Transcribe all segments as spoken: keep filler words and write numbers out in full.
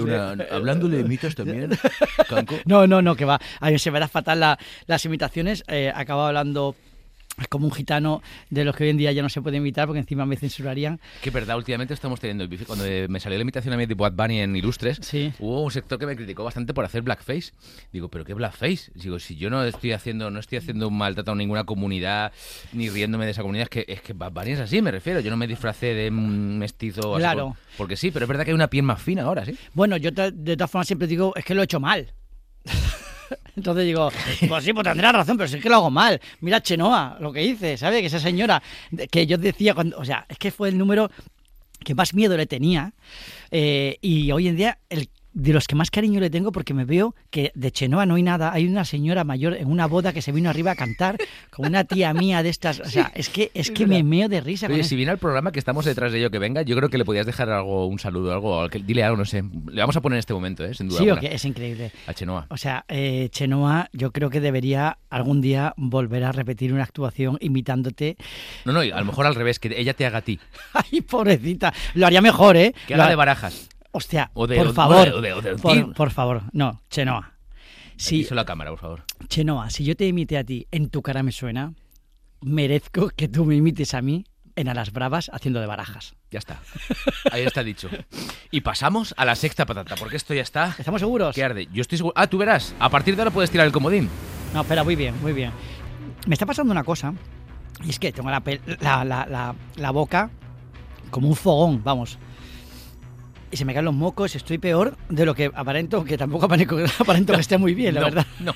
una... Hablándole de mitos también, Canco. No, no, no, que va. A mí se me da fatal la, las imitaciones. Eh, acabo hablando como un gitano de los que hoy en día ya no se puede imitar porque encima me censurarían. Que verdad, últimamente estamos teniendo el bife. Cuando me salió la imitación a mí de Bad Bunny en Ilustres, sí. Hubo un sector que me criticó bastante por hacer blackface. Digo, ¿pero qué blackface? Digo, si yo no estoy haciendo no estoy haciendo un maltrato a ninguna comunidad, ni riéndome de esa comunidad, es que, es que Bad Bunny es así, me refiero. Yo no me disfracé de un mestizo. Claro. Así, porque sí, pero es verdad que hay una piel más fina ahora, ¿sí? Bueno, yo te, de todas formas siempre digo, es que lo he hecho mal. Entonces digo, pues sí, pues tendrás razón, pero sí que lo hago mal. Mira Chenoa, lo que hice, ¿sabes? Que esa señora, que yo decía, cuando, o sea, es que fue el número que más miedo le tenía. Eh, y hoy en día, el de los que más cariño le tengo, porque me veo que de Chenoa no hay nada. Hay una señora mayor en una boda que se vino arriba a cantar con una tía mía de estas. O sea, es que es que me meo de risa. Oye, con si eso. viene al programa que estamos detrás de ello que venga, yo creo que le podías dejar algo, un saludo, algo, dile algo, no sé. Le vamos a poner en este momento, ¿eh? Sin duda. Sí, alguna. o que es increíble. A Chenoa. O sea, eh, Chenoa, yo creo que debería algún día volver a repetir una actuación imitándote. No, no, a lo mejor al revés, que ella te haga a ti. Ay, pobrecita. Lo haría mejor, ¿eh? Que haga Lo... de Barajas. Hostia, o de, por o, favor, o de, o de, o de, por, por favor, no, Chenoa. Si, Hizo la cámara, por favor. Chenoa, si yo te imite a ti, en tu cara me suena, merezco que tú me imites a mí en A las Bravas haciendo de Barajas. Ya está. Ahí está dicho. Y pasamos a la sexta patata, porque esto ya está. ¿Estamos seguros? Que arde. Yo estoy seguro. Ah, tú verás. A partir de ahora puedes tirar el comodín. No, espera, muy bien, muy bien. Me está pasando una cosa, y es que tengo la, la, la, la, la boca como un fogón, vamos. Y se me caen los mocos, estoy peor de lo que aparento, que tampoco aparento, aparento no, que esté muy bien, la no, verdad. No.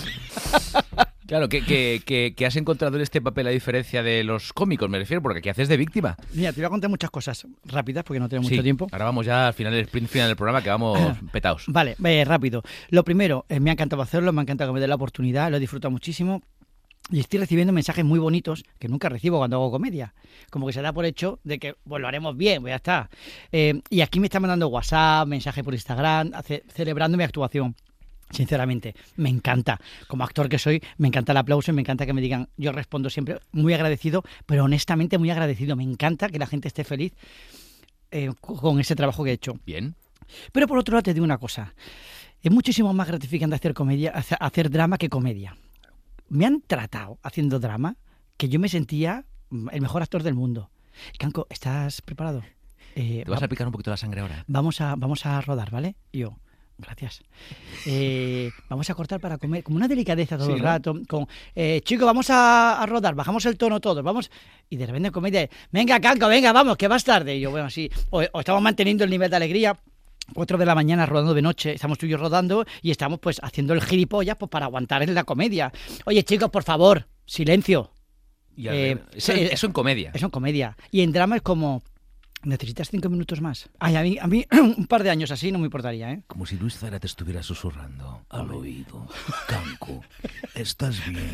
Claro, que, que, que, que has encontrado en este papel la diferencia de los cómicos, me refiero, porque aquí haces de víctima. Mira, te voy a contar muchas cosas rápidas porque no tengo mucho sí, tiempo. Ahora vamos ya al final, el final del programa, que vamos petados. Vale, eh, rápido. Lo primero, eh, me ha encantado hacerlo, me ha encantado que me dé la oportunidad, lo he disfrutado muchísimo. Y estoy recibiendo mensajes muy bonitos que nunca recibo cuando hago comedia. Como que se da por hecho de que pues lo haremos bien, pues ya está. Eh, y aquí me están mandando WhatsApp, mensajes por Instagram, hace, celebrando mi actuación. Sinceramente, me encanta. Como actor que soy, me encanta el aplauso y me encanta que me digan. Yo respondo siempre muy agradecido, pero honestamente muy agradecido. Me encanta que la gente esté feliz eh, con ese trabajo que he hecho. Bien. Pero por otro lado te digo una cosa. Es muchísimo más gratificante hacer comedia, hacer drama que comedia. Me han tratado haciendo drama que yo me sentía el mejor actor del mundo. Canco, ¿estás preparado? Eh, Te vas va- a picar un poquito la sangre ahora. Vamos a, vamos a rodar, ¿vale? Y yo, gracias. Eh, vamos a cortar para comer, como una delicadeza todo sí, el rato. ¿no? Con, eh, chicos, vamos a, a rodar, bajamos el tono todos, vamos. Y de repente comedia, venga, Canco, venga, vamos, que vas tarde. Y yo, bueno, sí, o, o estamos manteniendo el nivel de alegría. Cuatro de la mañana rodando de noche, estamos tú y yo rodando y estamos pues haciendo el gilipollas pues, para aguantar en la comedia. Oye chicos, por favor, silencio. Y eh, eso, eh, eso en comedia. Eso en comedia. Y en drama es como, ¿necesitas cinco minutos más? Ay, a mí, a mí un par de años así no me importaría, ¿eh? Como si Luis Zara te estuviera susurrando al oído. Canco, ¿estás bien?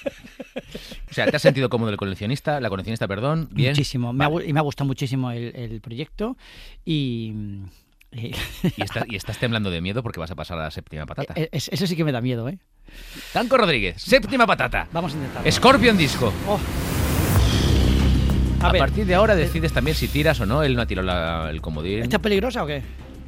O sea, ¿te has sentido cómodo el coleccionista? La coleccionista, perdón. Bien. Muchísimo. Vale. Me ha, y me ha gustado muchísimo el, el proyecto y... Y, está, y estás temblando de miedo porque vas a pasar a la séptima patata. Es, eso sí que me da miedo, ¿eh? Canco Rodríguez, séptima patata. Vamos a intentarlo. Scorpion Disco. Oh. A, a partir de ahora decides también si tiras o no. Él no ha tirado la, el comodín. ¿Esta es peligrosa o qué?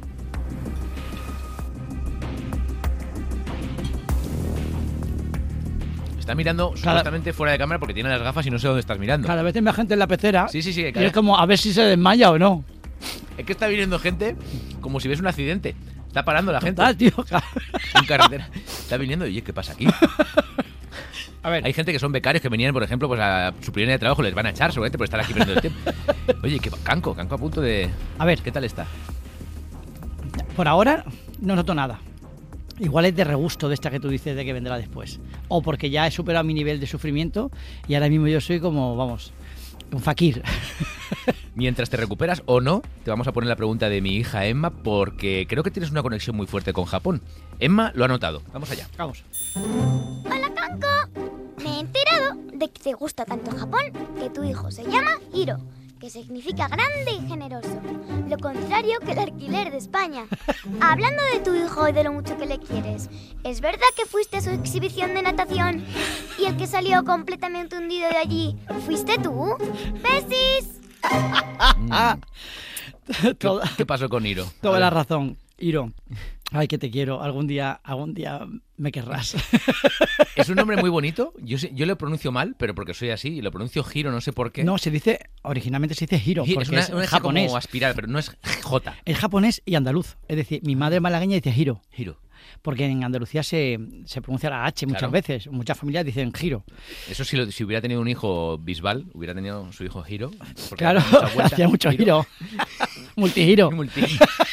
Está mirando cada... supuestamente fuera de cámara porque tiene las gafas y no sé dónde estás mirando. Cada vez hay más gente en la pecera. Sí, sí, sí. Y es como a ver si se desmaya o no. Es que está viniendo gente como si ves un accidente. Está parando la gente. Total, tío. En carretera. Está viniendo y ¿qué pasa aquí? A ver. Hay gente que son becarios que venían, por ejemplo, pues a su primer día de trabajo, les van a echar seguramente por estar aquí perdiendo el tiempo. Oye, que Canco, Canco a punto de... A ver. ¿Qué tal está? Por ahora no noto nada. Igual es de regusto de esta que tú dices de que vendrá después. O porque ya he superado mi nivel de sufrimiento y ahora mismo yo soy como, vamos, un fakir. Mientras te recuperas o no, te vamos a poner la pregunta de mi hija Emma, porque creo que tienes una conexión muy fuerte con Japón. Emma lo ha notado. Vamos allá. Vamos. Hola, Canco. Me he enterado de que te gusta tanto Japón que tu hijo se llama Hiro, que significa grande y generoso. Lo contrario que el alquiler de España. Hablando de tu hijo y de lo mucho que le quieres, ¿es verdad que fuiste a su exhibición de natación y el que salió completamente hundido de allí fuiste tú? ¡Besis! ¿Qué, ¿Qué pasó con Hiro? Toda la razón. Hiro. Ay, que te quiero. Algún día, algún día me querrás. Es un nombre muy bonito. Yo, sé- yo lo pronuncio mal, pero porque soy así. Y lo pronuncio Hiro, no sé por qué. No, se dice, originalmente se dice Hiro, Hi- porque es una, es, una H japonés. como aspirar, pero no es J. Es japonés y andaluz. Es decir, mi madre malagueña dice Hiro, Hiro. porque en Andalucía se, se pronuncia la H muchas Claro. veces. Muchas familias dicen Giro. Eso si, lo- si hubiera tenido un hijo Bisbal, hubiera tenido su hijo Hiro. porque Claro, da mucha vuelta. hacía mucho Hiro. Multigiro. Multi.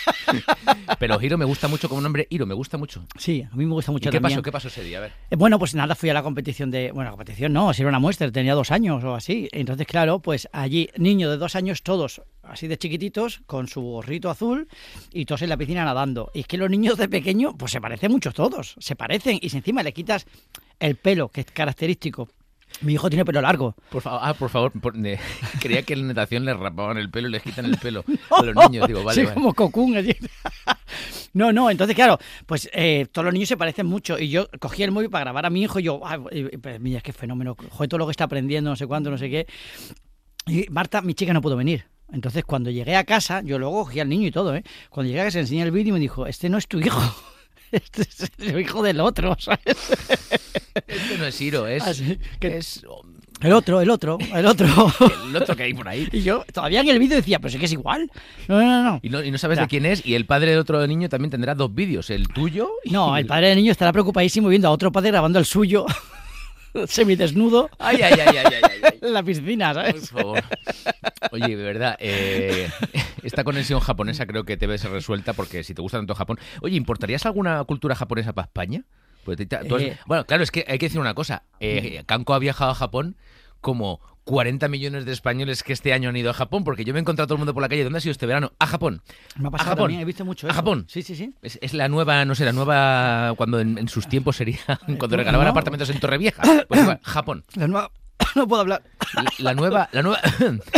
Pero Hiro me gusta mucho como nombre. Hiro, me gusta mucho. Sí, a mí me gusta ¿Y mucho qué también. pasó? ¿Qué pasó ese día? A ver. Eh, Bueno, pues nada, fui a la competición de... Bueno, la competición no, si era una muestra, tenía dos años o así. Entonces, claro, pues allí, niños de dos años todos, así de chiquititos, con su gorrito azul y todos en la piscina nadando. Y es que los niños de pequeño, pues se parecen mucho todos, se parecen. Y si encima le quitas el pelo, que es característico. Mi hijo tiene pelo largo. Por favor, ah, por favor, por- ne- creía que en natación les rapaban el pelo y les quitan el pelo a los niños. Digo, vale, Sí, vale. como Cocoon. así. No, no, entonces claro, pues eh, todos los niños se parecen mucho y yo cogí el móvil para grabar a mi hijo y yo, ay, y- pues, mira, qué fenómeno, joder, todo lo que está aprendiendo, no sé cuánto, no sé qué. Y Marta, mi chica, no pudo venir. Entonces cuando llegué a casa, yo luego cogí al niño y todo, ¿eh? Cuando llegué a casa, enseñé el vídeo y me dijo, este no es tu hijo, este es el hijo del otro, ¿sabes? Este no es Hiro, es, Así que- es El otro, el otro, el otro. el otro que hay por ahí. Y yo todavía en el vídeo decía, pero sí que es igual. No, no, no. Y no, y no sabes Ya. de quién es. Y el padre de otro niño también tendrá dos vídeos, el tuyo y No, el padre del niño estará preocupadísimo viendo a otro padre grabando el suyo semidesnudo Ay, ay, ay, ay, ay, ay, ay. en la piscina, Por ¿sabes? favor. Oye, de verdad, eh, esta conexión japonesa creo que debe ser resuelta porque si te gusta tanto Japón... Oye, ¿importarías alguna cultura japonesa para España? Pues te- te- tú has- Eh. Bueno, claro, es que hay que decir una cosa. Eh, Kanko ha viajado a Japón como cuarenta millones de españoles que este año han ido a Japón, porque yo me he encontrado a todo el mundo por la calle. ¿Dónde has ido este verano? A Japón. Me ha pasado a Japón. también, he visto mucho A eso. Japón. Sí, sí, sí. Es, es la nueva, no sé, la nueva... Cuando en, en sus tiempos sería... Cuando no. regalaban apartamentos en Torrevieja. Pues igual, Japón. La nueva... No puedo hablar. La, la nueva... La nueva...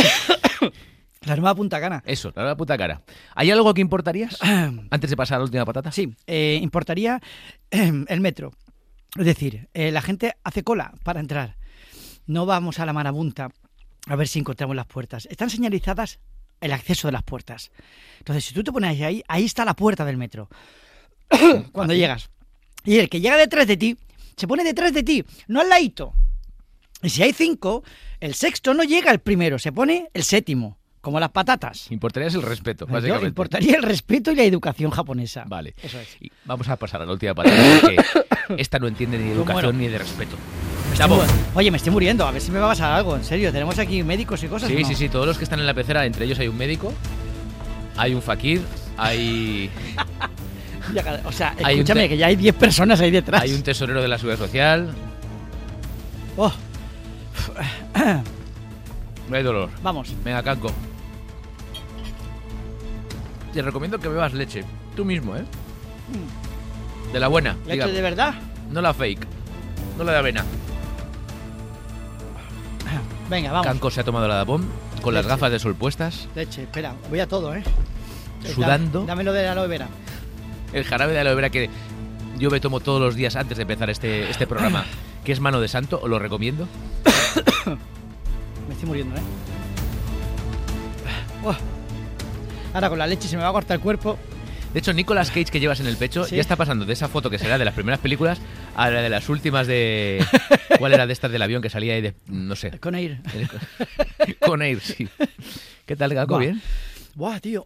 La nueva Punta Cana. Eso, la nueva puta cara. ¿Hay algo que importarías antes de pasar a la última patata? Sí, eh, importaría eh, el metro. Es decir, eh, la gente hace cola para entrar. No vamos a la marabunta a ver si encontramos las puertas. Están señalizadas el acceso de las puertas. Entonces, si tú te pones ahí, ahí está la puerta del metro. Cuando llegas. Y el que llega detrás de ti, se pone detrás de ti, no al ladito. Y si hay cinco, el sexto no llega al primero, se pone el séptimo, como las patatas. Importarías el respeto, Yo básicamente. importaría el respeto y la educación japonesa. Vale. Eso es. Y vamos a pasar a la última patata, porque esta no entiende ni de Yo educación muero. ni de respeto. Me estoy Chavo. mu- Oye, me estoy muriendo, a ver si me va a pasar algo, en serio. ¿Tenemos aquí médicos y cosas? o Sí, no? sí, sí, todos los que están en la pecera, entre ellos hay un médico, hay un fakir, hay, Ya, o sea, Hay un escúchame, te- que ya hay diez personas ahí detrás. hay un tesorero de la seguridad social. Oh, No hay dolor. vamos. Venga, Kanko. Te recomiendo que bebas leche. Tú mismo, ¿eh? De la buena. ¿Leche digamos. de verdad? No la fake. No la de avena. Venga, vamos. Kanko se ha tomado la Dabón con las Leche. gafas de sol puestas, Leche, espera, voy a todo, ¿eh? sudando. Dame, dámelo de la aloe vera. El jarabe de aloe vera que yo me tomo todos los días antes de empezar este, este programa, que es mano de santo, os lo recomiendo. Me estoy muriendo, ¿eh? Oh. Ahora con la leche se me va a cortar el cuerpo. De hecho, Nicolas Cage que llevas en el pecho Sí. ya está pasando de esa foto que será de las primeras películas a la de las últimas de... ¿Cuál era de estas del avión que salía ahí de... no sé. Con Air. Con Air, sí. ¿Qué tal, Kanko? Buah. ¿Bien? Buah, tío.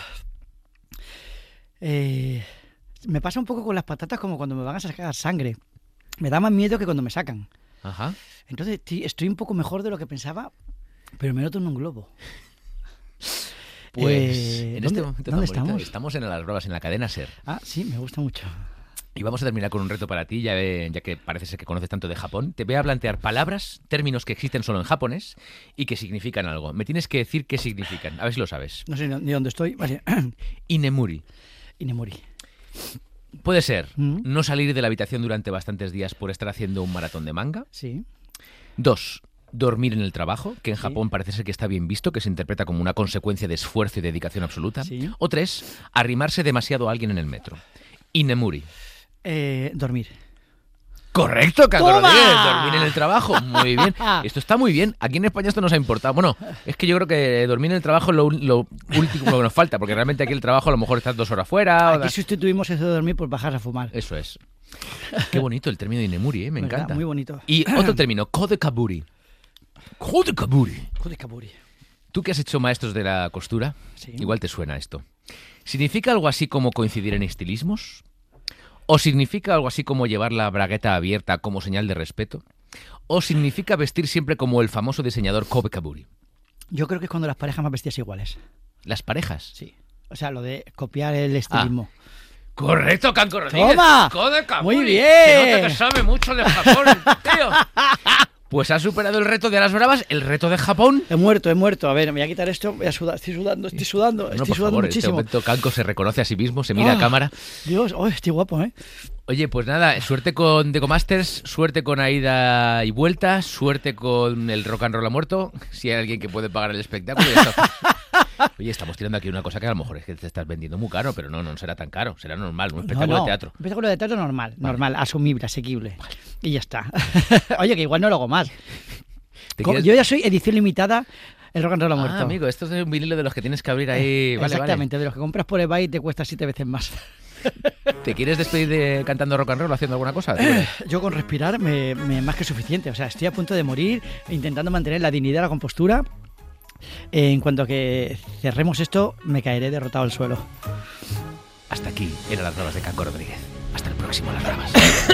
Eh, me pasa un poco con las patatas como cuando me van a sacar sangre. Me da más miedo que cuando me sacan. Ajá. Entonces ti- estoy un poco mejor de lo que pensaba, pero me noto en un globo. Pues Eh, en ¿dónde- este momento dónde tan bonito, estamos? estamos en las bromas, en la cadena SER. Ah, sí, me gusta mucho. Y vamos a terminar con un reto para ti, ya, ve- ya que parece ser que conoces tanto de Japón. Te voy a plantear palabras, términos que existen solo en japonés y que significan algo. Me tienes que decir qué significan. A ver si lo sabes. No sé ni dónde estoy. Vale. Inemuri. Inemori. Puede ser Mm. no salir de la habitación durante bastantes días por estar haciendo un maratón de manga. Sí. Dos, dormir en el trabajo, que en Sí. Japón parece ser que está bien visto, que se interpreta como una consecuencia de esfuerzo y dedicación absoluta. Sí. O tres, arrimarse demasiado a alguien en el metro. Inemuri. Eh, dormir. Correcto, Canco ¡Toma! Rodríguez, dormir en el trabajo. Muy bien. Esto está muy bien. Aquí en España esto nos ha importado. Bueno, es que yo creo que dormir en el trabajo es lo, lo último lo que nos falta, porque realmente aquí el trabajo a lo mejor estás dos horas fuera. Aquí sustituimos eso de dormir por bajar a fumar. Eso es. Qué bonito el término de Inemuri, ¿eh? Me ¿Verdad? encanta. Muy bonito. Y otro término, Kodekaburi. Kodekaburi. Kodekaburi. Tú que has hecho maestros de la costura, Sí. igual te suena esto. ¿Significa algo así como coincidir en estilismos? ¿O significa algo así como llevar la bragueta abierta como señal de respeto? ¿O significa vestir siempre como el famoso diseñador Kodekaburi? Yo creo que es cuando las parejas van vestidas iguales. ¿Las parejas? Sí. O sea, lo de copiar el estilismo. Correcto, Canco Rodríguez. ¡Toma! Kodekaburi. Muy bien. Se nota que sabe mucho de Japón, tío. Pues has superado el reto de las bravas, el reto de Japón. He muerto, he muerto. A ver, me voy a quitar esto. Voy a sudar. Estoy sudando, estoy sudando. No, estoy por sudando favor, en este muchísimo. momento Canco se reconoce a sí mismo, se mira Ah, a cámara. Dios, oh, estoy guapo, ¿eh? Oye, pues nada, suerte con Decomasters, suerte con Aida y Vuelta, suerte con el Rock and Roll ha muerto, si hay alguien que puede pagar el espectáculo. Ya está. Oye, estamos tirando aquí una cosa que a lo mejor es que te estás vendiendo muy caro, pero no, no será tan caro, será normal, un espectáculo No, no. de teatro. Un espectáculo de teatro normal, normal, asumible, asequible. Y ya está. Oye, que igual no lo hago más. ¿Te Como- quieres- Yo ya soy edición limitada, el Rock and Roll ha Ah, muerto. amigo, esto es un vinilo de los que tienes que abrir ahí. Vale, Exactamente, de los que compras por eBay y te cuesta siete veces más. vale. ¿Te quieres despedir de cantando rock and roll o haciendo alguna cosa? Dime. Yo con respirar me, me- más que suficiente. O sea, estoy a punto de morir, intentando mantener la dignidad, la compostura. Eh, en cuanto a que cerremos esto, me caeré derrotado al suelo. Hasta aquí eran las bravas de Canco Rodríguez. Hasta el próximo Las Bravas.